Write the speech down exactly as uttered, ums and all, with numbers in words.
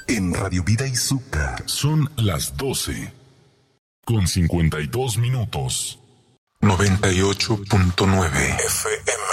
en Radio Vida Izuka. Son las doce con cincuenta y dos minutos. noventa y ocho punto nueve F M.